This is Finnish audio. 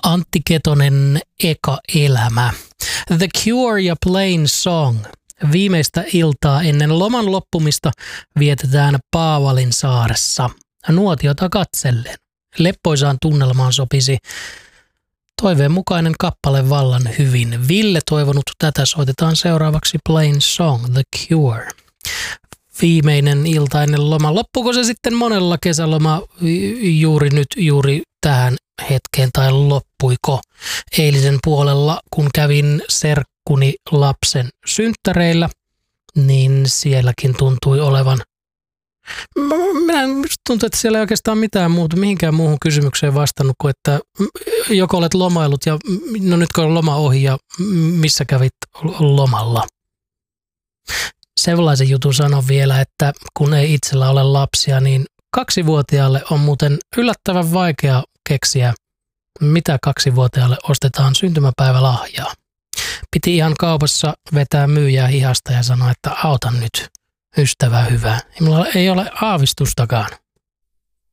Antti Ketonen, Eka elämä. The Cure ja Plain Song. Viimeistä iltaa ennen loman loppumista vietetään Paavalin saaressa. Nuotiota katsellen. Leppoisaan tunnelmaan sopisi toiveen mukainen kappale vallan hyvin. Ville toivonut tätä, soitetaan seuraavaksi Plain Song, The Cure. Viimeinen ilta ennen lomaa. Loppuuko se sitten monella kesäloma juuri nyt, juuri tähän hetkeen, tai loppuiko eilisen puolella, kun kävin serkkuni lapsen synttäreillä, niin sielläkin tuntui olevan. Tuntuu, että siellä ei oikeastaan mitään muuta, mihinkään muuhun kysymykseen vastannut kuin, että joko olet lomailut ja no nyt kun on loma ohi ja missä kävit lomalla. Sellaisen jutun sanon vielä, että kun ei itsellä ole lapsia, niin 2-vuotiaalle on muuten yllättävän vaikea keksiä, mitä 2-vuotiaalle ostetaan syntymäpäivälahjaa. Piti ihan kaupassa vetää myyjää hihasta ja sanoa, että auta nyt, ystävä hyvä. Minulla ei ole aavistustakaan.